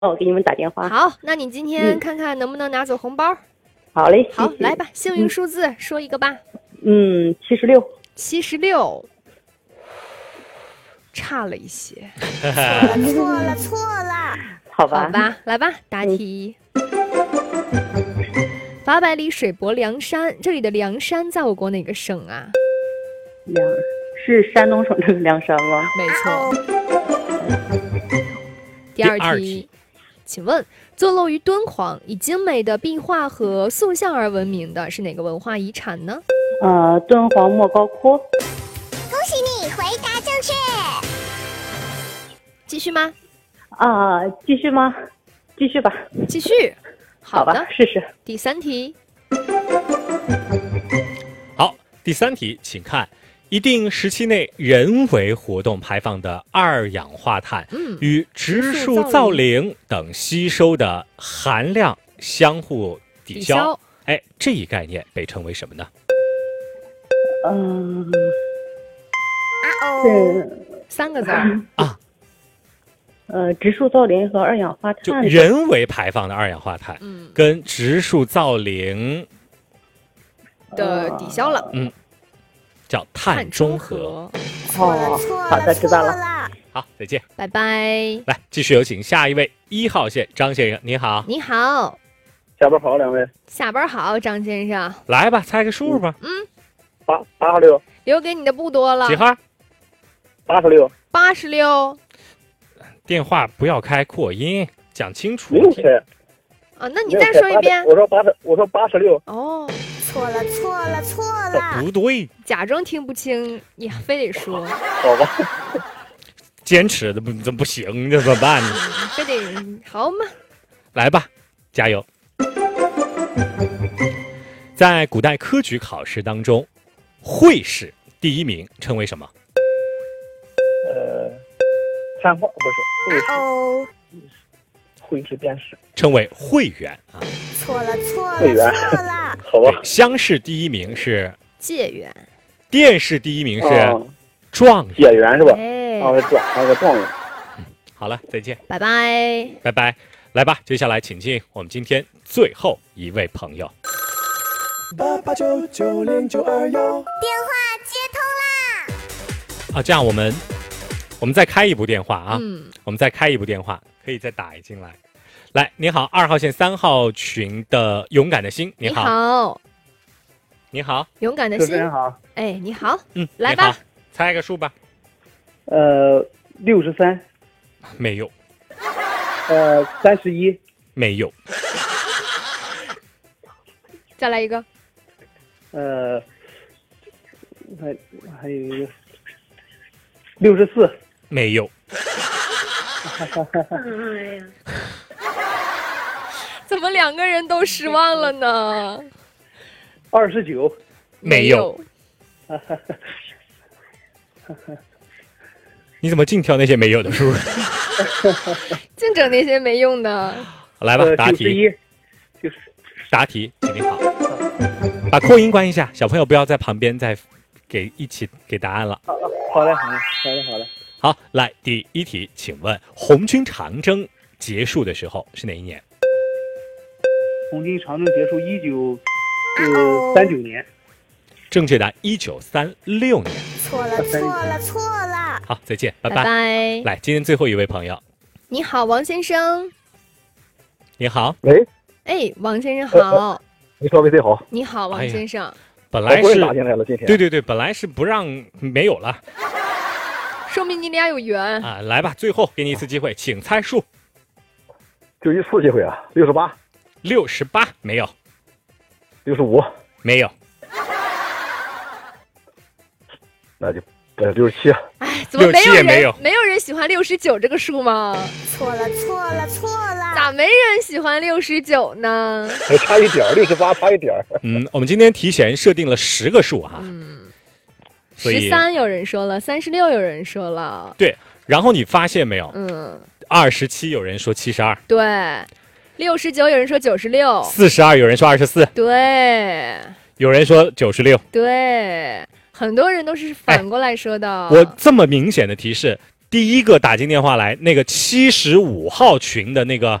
我给你们打电话。 好，那你今天看看能不能拿走红包？ 好嘞， 好， 谢谢来吧，幸运数字说一个吧。 76。 76，差了一些。 错了。 好吧， 好吧，来吧，答题。800里水泊梁山，这里的梁山在我国哪个省啊？ 是山东省这个梁山吗？ 没错。第二题，请问坐落于敦煌、以精美的壁画和塑像而闻名的是哪个文化遗产呢？ 敦煌莫高窟。 恭喜你回答正确。 继续吗？ 继续吗？继续吧。 继续。 好吧，试试。 第三题。 好，第三题，请看。一定时期内人为活动排放的二氧化碳与植树造林等吸收的含量相互抵消，这一概念被称为什么呢？ 三个字啊。 植树造林和二氧化碳， 就人为排放的二氧化碳，跟植树造林的抵消了， 叫碳中和。 好的，知道了。 好，再见， 拜拜。 来，继续有请下一位1号线张先生，你好。 你好， 下班好，两位。 下班好，张先生。 来吧，猜个数吧。 86。 留给你的不多了。 几号 ？86。 86。 电话不要开扩音，讲清楚。 没有开。 那你再说一遍。 我说86。 哦，错了。 不对， 假装听不清，你非得说。 好吧。 坚持的不行，这怎么办呢？ 非得好嘛？ 来吧，加油！在古代科举考试当中，会试第一名称为什么？ 参话不是会试殿试， 称为会员啊。 错了。 会员，好吧。 乡试第一名是解元， 殿试第一名是状元。 解元是吧？状元。 好了，再见， 拜拜， 拜拜。来吧，接下来请进我们今天最后一位朋友。 88990921，电话接通啦！ 这样我们再开一部电话啊，我们再开一部电话，可以再打进来。来，你好，2号线3号群的勇敢的心，你好。你好， 勇敢的心。 主持人好。 你好。来吧， 猜个数吧。 63。 没有。 31。 没有。 再来一个。 还有一个64。 没有。 哎呀，怎么两个人都失望了呢 29。 没有。你怎么净挑那些没有的数？ 净整那些没用的。 来吧，答题。 91。 答题，请你好。把扩音关一下，小朋友不要在旁边再一起给答案了。 好的。 好，来第一题，请问红军长征结束的时候是哪一年？ 红军长征结束1939年。 正确答案1936年。 错了。 好，再见，拜拜。 来，今天最后一位朋友。 你好，王先生。 你好。 喂。 王先生好。 你说喂，好。 你好，王先生。 本来是打进来了，今天。 对，本来是不让没有了。 说明你俩有缘啊！来吧，最后给你一次机会，请猜数。 就一次机会啊！68。 68没有。 65 没有。 那就67。 怎么没有人喜欢69这个数吗？ 错了。 咋没人喜欢69呢？ 还差一点，68差一点。 我们今天提前设定了10个数哈。 13有人说了，36有人说了。 对，然后你发现没有？27有人说72。 对。69有人说96。 42有人说24。 对。 有人说96。 对。很多人都是反过来说的。 我这么明显的提示， 第一个打进电话来那个75号群的那个